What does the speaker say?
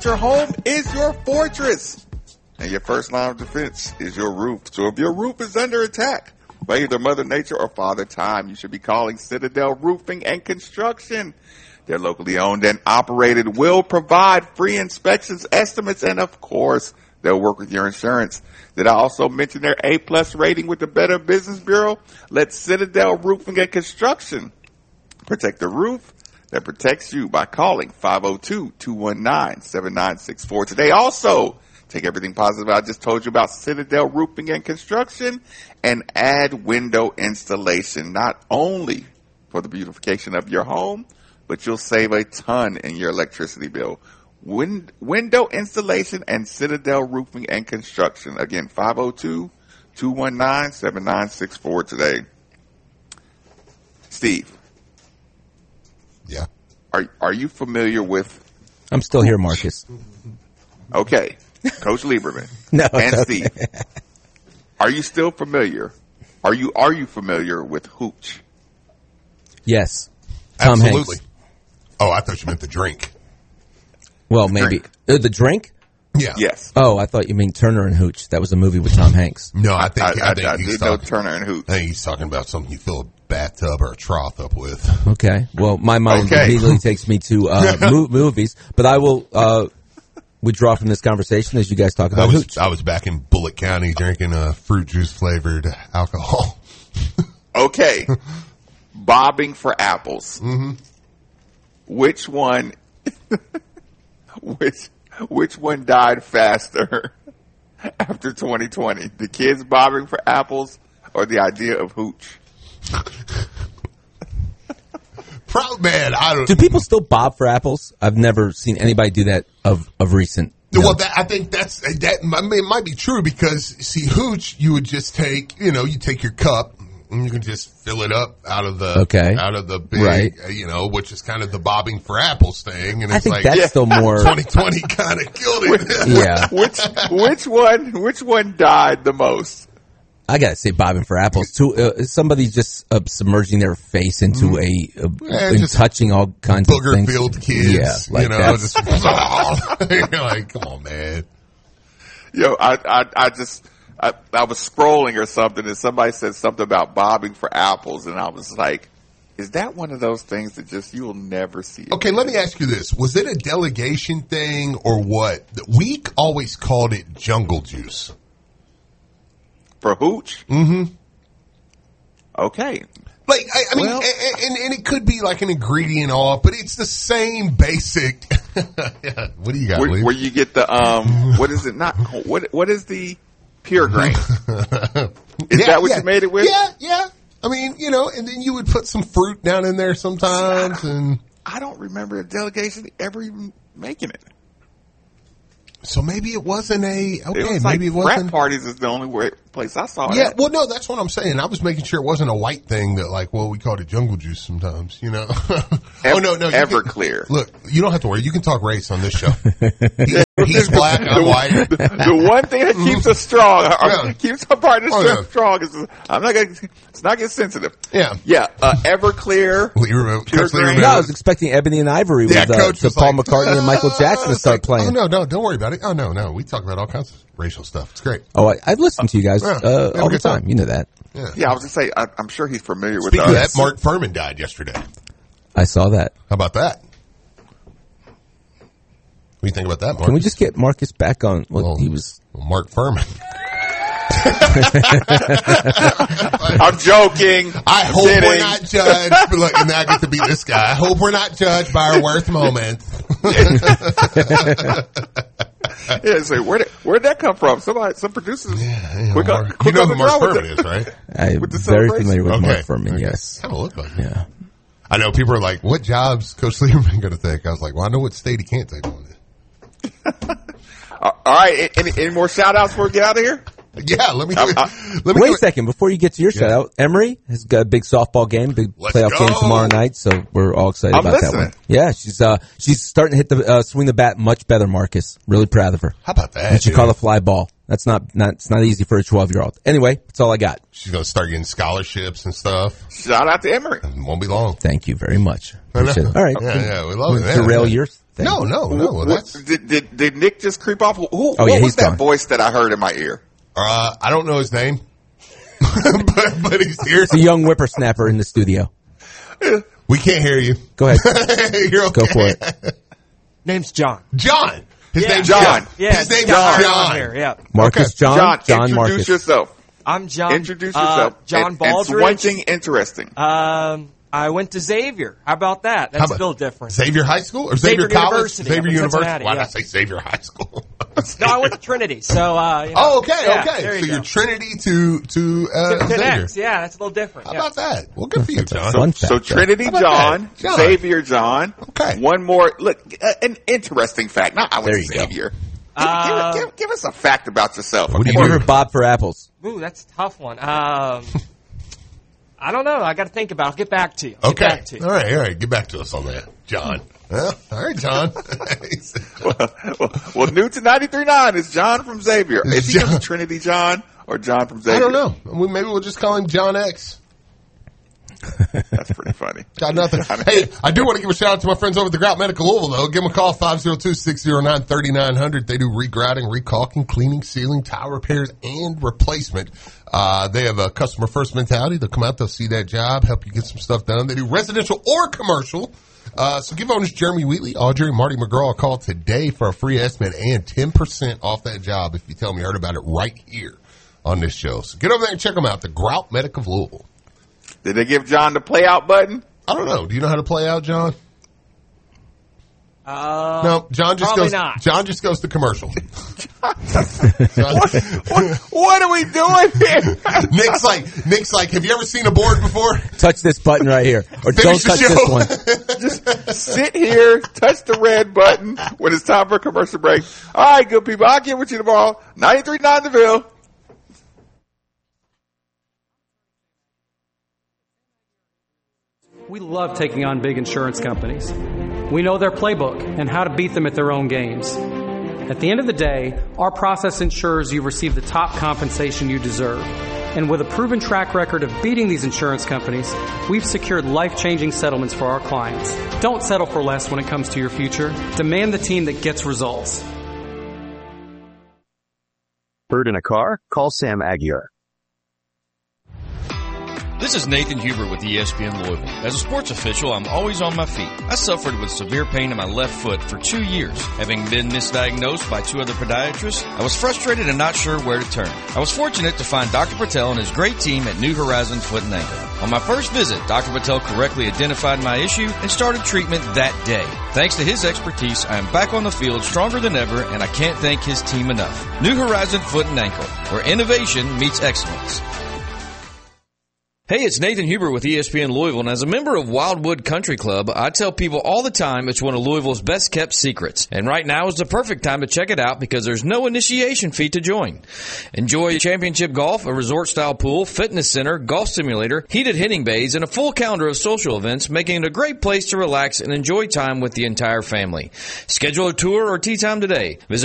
Your home is your fortress, and your first line of defense is your roof. So if your roof is under attack by either Mother Nature or Father Time, you should be calling Citadel Roofing and Construction. They're locally owned and operated, will provide free inspections, estimates, and of course, they'll work with your insurance. Did I also mention their A+ rating with the Better Business Bureau? Let Citadel Roofing and Construction protect the roof that protects you by calling 502-219-7964 today. Also, take everything positive I just told you about Citadel Roofing and Construction and add window installation, not only for the beautification of your home, but you'll save a ton in your electricity bill. Window installation and Citadel Roofing and Construction. Again, 502-219-7964 today. Steve. Yeah. Are you familiar with? I'm still here, Marcus. Okay, Coach Lieberman No, and okay. Steve. Are you still familiar? Are you familiar with hooch? Yes. Tom Absolutely. Hanks. Oh, I thought you meant the drink. Well, maybe the drink. Yeah. Yes. Oh, I thought you mean Turner and Hooch. That was a movie with Tom Hanks. No, I think I he's did know talking. Turner and Hooch. I think he's talking about something you fill a bathtub or a trough up with. Okay. Well, my mind Okay. immediately takes me to movies, but I will withdraw from this conversation as you guys talk about Hooch. I was back in Bullitt County drinking fruit juice flavored alcohol. Okay, bobbing for apples. Mm-hmm. Which one? Which one died faster after 2020? The kids bobbing for apples or the idea of hooch? Man, I don't. Do people still bob for apples? I've never seen anybody do that of recent. Well, I think that. I mean, it might be true because see, hooch, you would just take, you take your cup and you can just fill it up out of the big, right. Which is kind of the bobbing for apples thing. And I it's think like that's still more 2020 kind of killed it. Yeah. Which one died the most? I gotta say, bobbing for apples too. Somebody just submerging their face into and touching all kinds of things. Booger-filled kids, yeah, like just you're like, come on, man. I was scrolling or something, and somebody said something about bobbing for apples, and I was like, is that one of those things that just you'll never see again? Okay, let me ask you this: was it a delegation thing or what? We always called it jungle juice. For hooch? Mm-hmm. Okay. Like, I mean, and it could be like an ingredient off, but it's the same basic. Yeah. What do you got, Lee? Where you get the, what is it? What is the pure grain? Is that what you made it with? Yeah. I mean, and then you would put some fruit down in there sometimes. And I don't remember a delegation ever even making it. So maybe it wasn't maybe it wasn't. Frat parties is the only place I saw it. Yeah, well, no, that's what I'm saying. I was making sure it wasn't a white thing that, we called it jungle juice sometimes, No. Everclear. Look, you don't have to worry. You can talk race on this show. He's black, I'm white. The one thing that keeps us strong, keeps our partners strong is it's not get sensitive. Yeah. Yeah, Everclear. Pure grain. No, I was expecting Ebony and Ivory with Paul McCartney and Michael Jackson to start playing. Oh, no, don't worry about it. Oh, no. We talk about all kinds of racial stuff. It's great. Oh, I listen to you guys all the time. You know that. Yeah, I was going to say, I'm sure he's familiar with Speaking of that, Mark Furman died yesterday. I saw that. How about that? What do you think about that, Mark? Can we just get Marcus back on he was? Mark Furman. I'm joking. I hope we're not judged. But look, and now I get to be this guy. I hope we're not judged by our worst moments. Yeah, so where'd that come from? Some producers. Yeah, you know who Mark Furman is, right? I'm very familiar with Mark Furman. Okay. Yes, kind of look like him. Yeah. I know people are like, "What jobs Coach Lieberman going to take?" I was like, "Well, I know what state he can't take on this." All right. Any more shout outs before we get out of here? Yeah, let me wait a second before you get to your shout out. Emory has got a big softball game, big playoff game tomorrow night, so we're all excited about that one. Yeah, she's starting to hit the swing the bat much better, Marcus. Really proud of her. How about that? And she caught a fly ball. That's it's not easy for a 12-year-old. Anyway, that's all I got. She's going to start getting scholarships and stuff. Shout out to Emory. It won't be long. Thank you very much. Appreciate it. All right. Yeah, we love it. Derail your thing. No. Did Nick just creep off? What was that voice that I heard in my ear? I don't know his name, but he's here. It's a young whippersnapper in the studio. We can't hear you. Go ahead. You're okay. Go for it. Name's John. John. His name's John. Yeah, his name's John. Here, yeah. Marcus John. John, John introduce Marcus. yourself. I'm John. Introduce yourself. John Baldridge. And one thing interesting. I went to Xavier. How about that? That's a little different. Xavier High School or Xavier College? University. Xavier University. Why did yeah. I say Xavier High School? No, I went to Trinity. So, okay. So you're Trinity to Xavier. Yeah, that's a little different. How about that? Well, good for you, John. So Trinity John, Xavier John. Okay. One more. Look, an interesting fact. Not I went to Xavier. Give us a fact about yourself. What do you Order Bob for apples. Ooh, that's a tough one. I don't know. I got to think about it. I'll get back to you. Okay. All right. Get back to us on that, John. Well, all right, John. well, new to 93.9 is John from Xavier. Is he from Trinity John or John from Xavier? I don't know. Maybe we'll just call him John X. That's pretty funny. Got nothing. Hey, I do want to give a shout out to my friends over at the Grout Medical Louisville, though. Give them a call, 502-609-3900. They do regrouting, recaulking, cleaning, sealing, tile repairs, and replacement. They have a customer first mentality. They'll come out, they'll see that job, help you get some stuff done. They do residential or commercial. So give owners Jeremy Wheatley, Audrey, and Marty McGraw a call today for a free estimate and 10% off that job if you tell me you heard about it right here on this show. So get over there and check them out, the Grout Medical of Louisville. Did they give John the play out button? I don't know. Do you know how to play out, John? No, John just probably goes. not. John just goes to commercial. What are we doing here? Nick's like, have you ever seen a board before? Touch this button right here, or don't touch this one. Just sit here, touch the red button when it's time for a commercial break. All right, good people, I'll get with you tomorrow. 93.9 The Ville. We love taking on big insurance companies. We know their playbook and how to beat them at their own games. At the end of the day, our process ensures you receive the top compensation you deserve. And with a proven track record of beating these insurance companies, we've secured life-changing settlements for our clients. Don't settle for less when it comes to your future. Demand the team that gets results. Bird in a car? Call Sam Aguirre. This is Nathan Huber with ESPN Louisville. As a sports official, I'm always on my feet. I suffered with severe pain in my left foot for 2 years. Having been misdiagnosed by 2 other podiatrists, I was frustrated and not sure where to turn. I was fortunate to find Dr. Patel and his great team at New Horizon Foot and Ankle. On my first visit, Dr. Patel correctly identified my issue and started treatment that day. Thanks to his expertise, I am back on the field stronger than ever, and I can't thank his team enough. New Horizon Foot and Ankle, where innovation meets excellence. Hey, it's Nathan Huber with ESPN Louisville, and as a member of Wildwood Country Club, I tell people all the time it's one of Louisville's best-kept secrets. And right now is the perfect time to check it out because there's no initiation fee to join. Enjoy championship golf, a resort-style pool, fitness center, golf simulator, heated hitting bays, and a full calendar of social events, making it a great place to relax and enjoy time with the entire family. Schedule a tour or tee time today. Visit